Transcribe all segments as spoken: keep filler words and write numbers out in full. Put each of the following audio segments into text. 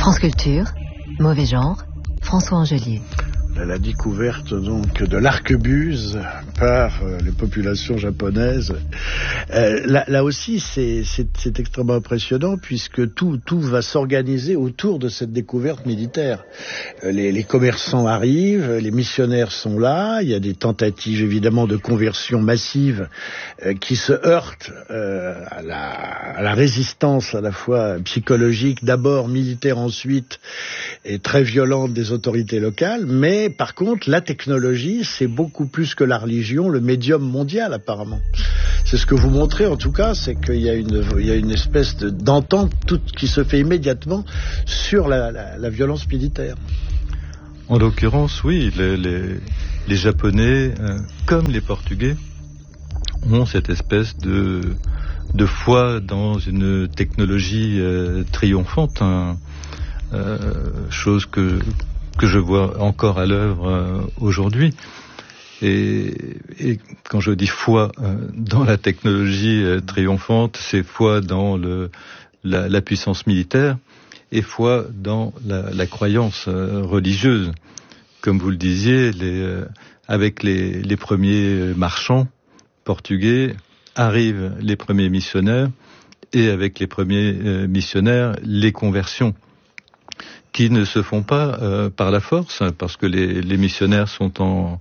France Culture, Mauvais Genre, François Angelier. La découverte donc de l'arquebuse par euh, les populations japonaises. Euh, là, là aussi, c'est, c'est, c'est extrêmement impressionnant puisque tout, tout va s'organiser autour de cette découverte militaire. Euh, les, les commerçants arrivent, les missionnaires sont là, il y a des tentatives évidemment de conversion massive euh, qui se heurtent euh, à, la, à la résistance à la fois psychologique, d'abord militaire ensuite, et très violente des autorités locales, mais par contre, la technologie, c'est beaucoup plus que la religion, le médium mondial, apparemment. C'est ce que vous montrez, en tout cas, c'est qu'il y a une, il y a une espèce de, d'entente toute, qui se fait immédiatement sur la, la, la violence militaire. En l'occurrence, oui, les, les, les Japonais, euh, comme les Portugais, ont cette espèce de, de foi dans une technologie euh, triomphante, hein, euh, chose que... que je vois encore à l'œuvre euh, aujourd'hui. Et, et quand je dis foi euh, dans la technologie euh, triomphante, c'est foi dans le, la, la puissance militaire et foi dans la, la croyance euh, religieuse. Comme vous le disiez, les, euh, avec les, les premiers marchands portugais arrivent les premiers missionnaires et avec les premiers euh, missionnaires, les conversions, qui ne se font pas euh, par la force, parce que les, les missionnaires sont en,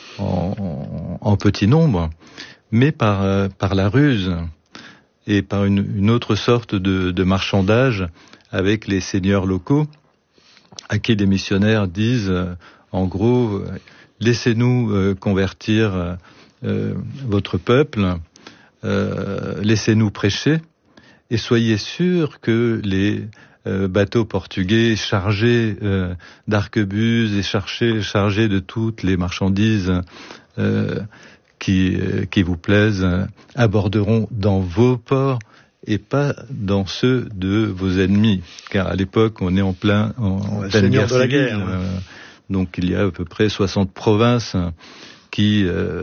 en, en petit nombre, mais par, euh, par la ruse et par une, une autre sorte de, de marchandage avec les seigneurs locaux, à qui les missionnaires disent, euh, en gros, euh, laissez-nous euh, convertir euh, votre peuple, euh, laissez-nous prêcher, et soyez sûrs que les Euh, bateaux portugais chargés euh, d'arquebuses et chargés, chargés de toutes les marchandises euh, qui, euh, qui vous plaisent, euh, aborderont dans vos ports et pas dans ceux de vos ennemis. Car à l'époque, on est en plein en, en pleine guerre civile. Guerre, ouais. euh, donc il y a à peu près soixante provinces qui euh,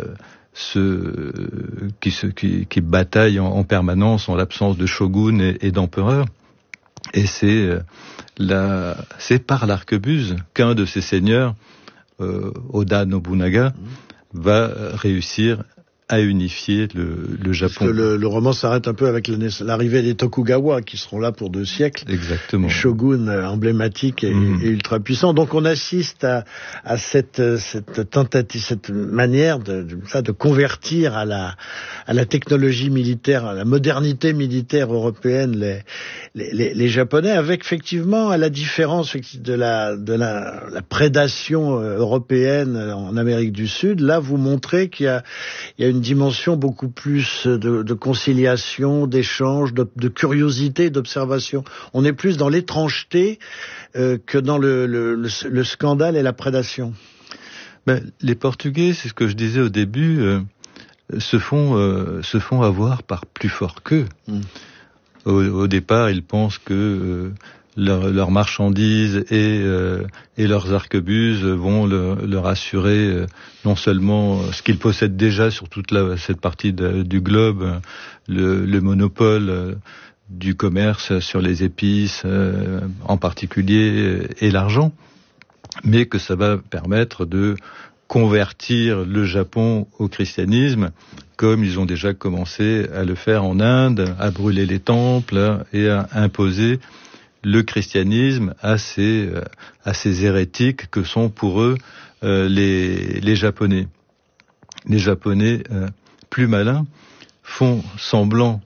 se qui se qui, qui bataillent en, en permanence en l'absence de shogun et, et d'empereur. Et c'est, euh, la, c'est par l'arquebuse qu'un de ces seigneurs, euh, Oda Nobunaga, mmh. va réussir à unifier le, le Japon. Parce que le, le roman s'arrête un peu avec l'arrivée des Tokugawa, qui seront là pour deux siècles. Exactement. Shogun emblématique et, mmh. et ultra puissant. Donc on assiste à, à cette, cette tentative, cette manière de, de, ça, de convertir à la, à la technologie militaire, à la modernité militaire européenne, les, les, les, les Japonais, avec effectivement, à la différence de la, de la, la prédation européenne en Amérique du Sud, là vous montrez qu'il y a, il y a une dimension beaucoup plus de, de conciliation, d'échange, de, de curiosité, d'observation. On est plus dans l'étrangeté euh, que dans le, le, le, le scandale et la prédation. Ben, les Portugais, c'est ce que je disais au début, euh, se font euh, se font avoir par plus fort qu'eux. Mm. Au, au départ, ils pensent que euh, leurs leur marchandises et, euh, et leurs arquebuses vont leur, leur assurer euh, non seulement ce qu'ils possèdent déjà sur toute la, cette partie de, du globe, le, le monopole euh, du commerce sur les épices euh, en particulier et l'argent, mais que ça va permettre de convertir le Japon au christianisme, comme ils ont déjà commencé à le faire en Inde, à brûler les temples et à imposer le christianisme à ces, à ces hérétiques que sont pour eux euh, les, les Japonais. Les Japonais euh, plus malins font semblant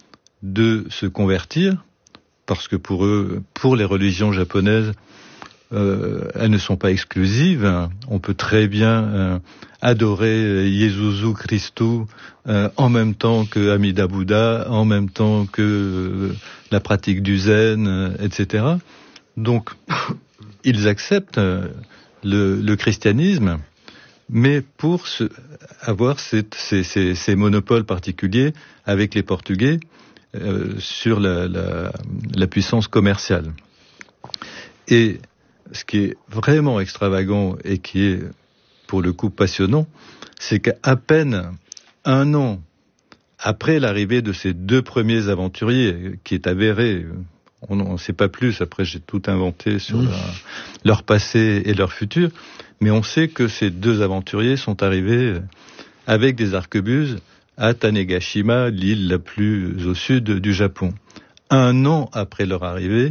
de se convertir, parce que pour eux, pour les religions japonaises, euh, elles ne sont pas exclusives. On peut très bien euh, adorer Jésus Christou euh, en même temps que Amida Bouddha, en même temps que euh, la pratique du zen, euh, et cetera. Donc, ils acceptent euh, le, le christianisme, mais pour se, avoir cette, ces, ces, ces monopoles particuliers avec les Portugais euh, sur la, la, la puissance commerciale. Et ce qui est vraiment extravagant et qui est, pour le coup, passionnant, c'est qu'à peine un an après l'arrivée de ces deux premiers aventuriers, qui est avéré, On ne sait pas plus, après j'ai tout inventé sur mmh. leur, leur passé et leur futur, mais on sait que ces deux aventuriers sont arrivés avec des arquebuses à Tanegashima, l'île la plus au sud du Japon. Un an après leur arrivée,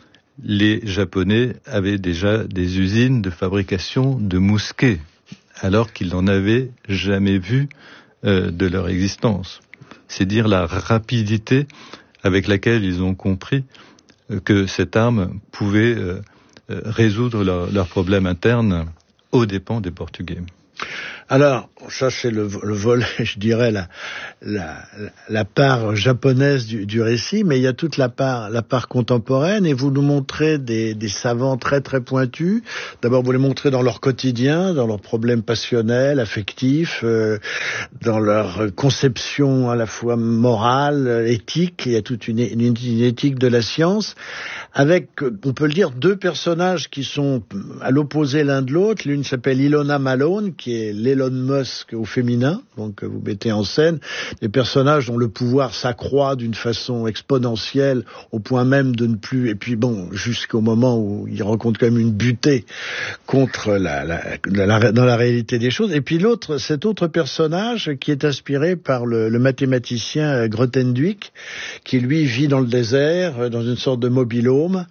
les Japonais avaient déjà des usines de fabrication de mousquets, alors qu'ils n'en avaient jamais vu euh, de leur existence. C'est dire la rapidité avec laquelle ils ont compris que cette arme pouvait euh, résoudre leurs leur problèmes internes aux dépens des Portugais. Alors, ça c'est le, le volet, je dirais, la, la, la part japonaise du, du récit, mais il y a toute la part, la part contemporaine, et vous nous montrez des, des savants très très pointus. D'abord, vous les montrez dans leur quotidien, dans leurs problèmes passionnels, affectifs, euh, dans leur conception à la fois morale, éthique. Il y a toute une, une, une éthique de la science, avec, on peut le dire, deux personnages qui sont à l'opposé l'un de l'autre. L'une s'appelle Ilona Malone, qui est l'Elon Musk au féminin, donc vous mettez en scène des personnages dont le pouvoir s'accroît d'une façon exponentielle au point même de ne plus, et puis bon, jusqu'au moment où il rencontre quand même une butée contre la, la, la, dans la réalité des choses. Et puis l'autre, cet autre personnage qui est inspiré par le, le mathématicien Grothendieck, qui lui vit dans le désert, dans une sorte de mobil-home,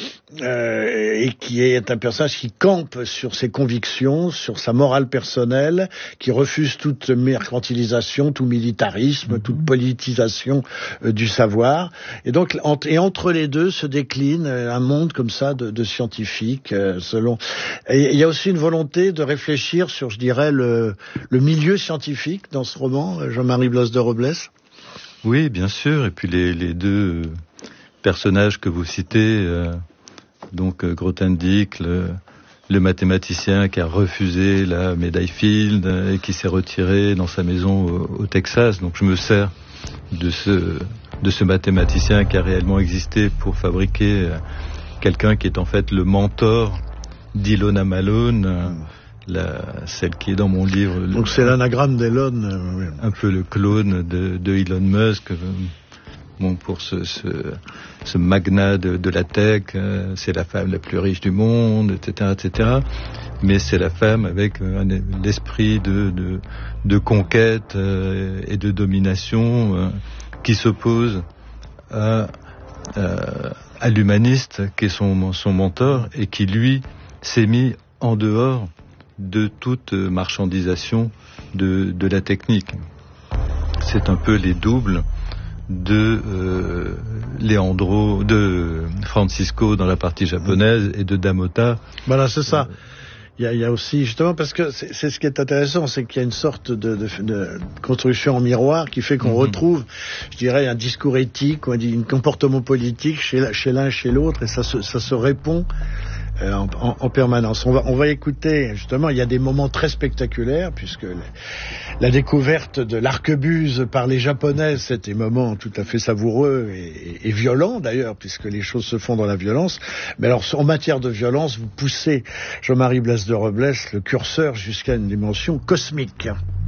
euh, et qui est un personnage qui campe sur ses convictions, sur sa morale personnelle, qui refuse toute mercantilisation, tout militarisme, mmh. toute politisation euh, du savoir. Et donc, entre, et entre les deux se décline un monde comme ça de, de scientifiques, euh, selon. Et il y a aussi une volonté de réfléchir sur, je dirais, le, le milieu scientifique dans ce roman, Jean-Marie Blas de Robles. Oui, bien sûr. Et puis les, les deux personnages que vous citez, euh, donc euh, Grothendieck, le le mathématicien qui a refusé la médaille Fields et qui s'est retiré dans sa maison au, au Texas. Donc je me sers de ce, de ce mathématicien qui a réellement existé pour fabriquer quelqu'un qui est en fait le mentor d'Ilona Malone, la, celle qui est dans mon livre. Donc le, c'est l'anagramme d'Elon. Euh, oui. Un peu le clone de, de Elon Musk. Bon, pour ce, ce, ce magnat de, de la tech, euh, c'est la femme la plus riche du monde, et cetera, et cetera. Mais c'est la femme avec un, l'esprit de, de, de conquête euh, et de domination euh, qui s'oppose à, à, à l'humaniste qui est son, son mentor et qui, lui, s'est mis en dehors de toute marchandisation de, de la technique. C'est un peu les doubles de euh, Leandro, de Francisco dans la partie japonaise et de Damota. Voilà, c'est ça. Il y a, il y a aussi, justement, parce que c'est, c'est ce qui est intéressant, c'est qu'il y a une sorte de, de, de construction en miroir qui fait qu'on mmh. retrouve, je dirais, un discours éthique, ou un, un comportement politique chez, chez l'un et chez l'autre, et ça se, ça se répond euh, en, en, en permanence. On va, on va écouter, justement, il y a des moments très spectaculaires, puisque la, la découverte de l'arquebuse par les Japonaises, c'est des moments tout à fait savoureux et, et, et violents, d'ailleurs, puisque les choses se font dans la violence. Mais alors, en matière de violence, vous poussez, Jean-Marie Blas de Robles, le curseur jusqu'à une dimension cosmique.